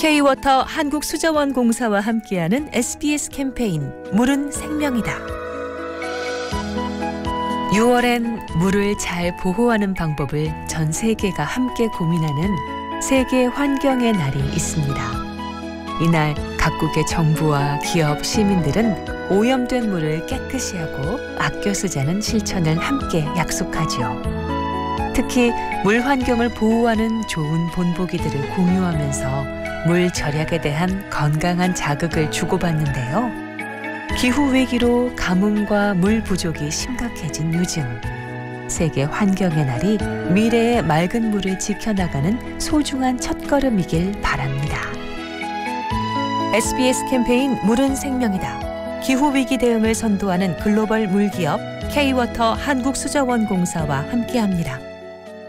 K-워터 한국수자원공사와 함께하는 SBS 캠페인 물은 생명이다. 6월엔 물을 잘 보호하는 방법을 전 세계가 함께 고민하는 세계 환경의 날이 있습니다. 이날 각국의 정부와 기업, 시민들은 오염된 물을 깨끗이 하고 아껴 쓰자는 실천을 함께 약속하죠. 특히 물 환경을 보호하는 좋은 본보기들을 공유하면서 물 절약에 대한 건강한 자극을 주고받는데요. 기후위기로 가뭄과 물 부족이 심각해진 요즘, 세계 환경의 날이 미래의 맑은 물을 지켜나가는 소중한 첫걸음이길 바랍니다. SBS 캠페인 물은 생명이다. 기후위기 대응을 선도하는 글로벌 물기업 K-워터 한국수자원공사와 함께합니다.